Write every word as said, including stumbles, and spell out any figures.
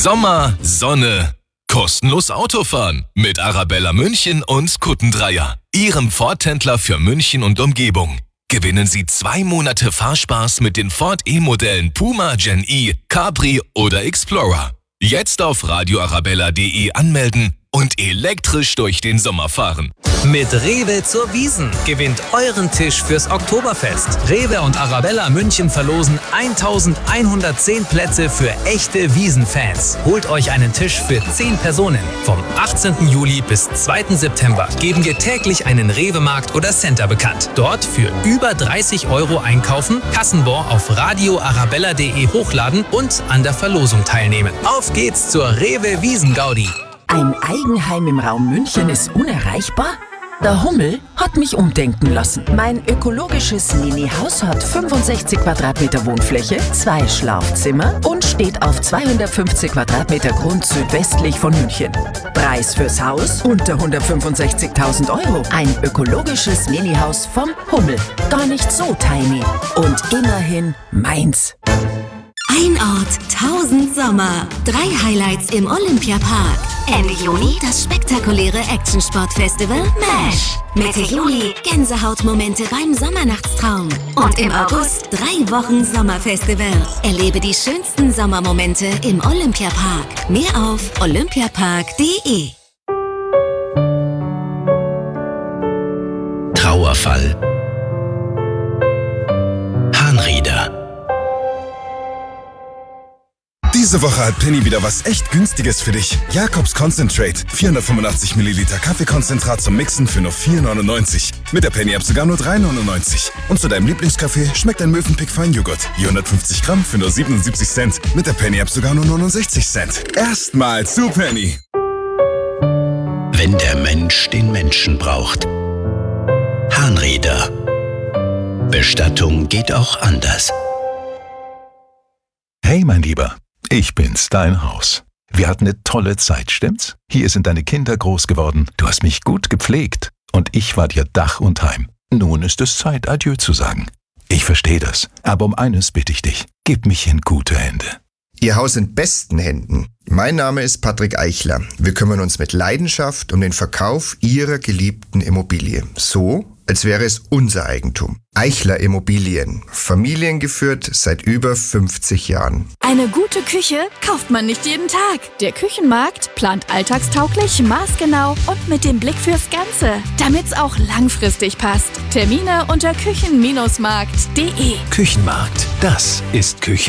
Sommer, Sonne, kostenlos Autofahren mit Arabella München und Kuttendreier. Ihrem Ford-Händler für München und Umgebung. Gewinnen Sie zwei Monate Fahrspaß mit den Ford E-Modellen Puma, Gen E, Capri oder Explorer. Jetzt auf radio arabella punkt de anmelden und elektrisch durch den Sommer fahren. Mit Rewe zur Wiesn gewinnt euren Tisch fürs Oktoberfest. Rewe und Arabella München verlosen eintausendeinhundertzehn Plätze für echte Wiesn-Fans. Holt euch einen Tisch für zehn Personen. Vom achtzehnten Juli bis zweiten September geben wir täglich einen Rewe-Markt oder Center bekannt. Dort für über dreißig Euro einkaufen, Kassenbon auf radio arabella punkt de hochladen und an der Verlosung teilnehmen. Auf geht's zur Rewe Wiesn-Gaudi. Ein Eigenheim im Raum München ist unerreichbar? Der Hummel hat mich umdenken lassen. Mein ökologisches Mini-Haus hat fünfundsechzig Quadratmeter Wohnfläche, zwei Schlafzimmer und steht auf zweihundertfünfzig Quadratmeter Grund südwestlich von München. Preis fürs Haus unter hundertfünfundsechzigtausend Euro. Ein ökologisches Mini-Haus vom Hummel. Gar nicht so tiny. Und immerhin meins. Ein Ort, tausend Sommer. Drei Highlights im Olympiapark. Ende Juni das spektakuläre Action-Sport-Festival MASH. Mitte Juli Gänsehautmomente beim Sommernachtstraum. Und im August drei Wochen Sommerfestival. Erlebe die schönsten Sommermomente im Olympiapark. Mehr auf olympiapark punkt de. Trauerfall. Harnrieder. Diese Woche hat Penny wieder was echt Günstiges für dich. Jakobs Concentrate. vierhundertfünfundachtzig Milliliter Kaffeekonzentrat zum Mixen für nur vier neunundneunzig. Mit der Penny-App sogar nur drei neunundneunzig. Und zu deinem Lieblingskaffee schmeckt ein Mövenpick Feinjoghurt. Je hundertfünfzig Gramm für nur siebenundsiebzig Cent. Mit der Penny-App sogar nur neunundsechzig Cent. Erstmal zu Penny. Wenn der Mensch den Menschen braucht. Harnrieder. Bestattung geht auch anders. Hey, mein Lieber. Ich bin's, dein Haus. Wir hatten eine tolle Zeit, stimmt's? Hier sind deine Kinder groß geworden, du hast mich gut gepflegt und ich war dir Dach und Heim. Nun ist es Zeit, Adieu zu sagen. Ich verstehe das, aber um eines bitte ich dich, gib mich in gute Hände. Ihr Haus in besten Händen. Mein Name ist Patrick Eichler. Wir kümmern uns mit Leidenschaft um den Verkauf Ihrer geliebten Immobilie. So, als wäre es unser Eigentum. Eichler Immobilien. Familiengeführt seit über fünfzig Jahren. Eine gute Küche kauft man nicht jeden Tag. Der Küchenmarkt plant alltagstauglich, maßgenau und mit dem Blick fürs Ganze, damit's auch langfristig passt. Termine unter küchen Bindestrich markt punkt de. Küchenmarkt, das ist Küche.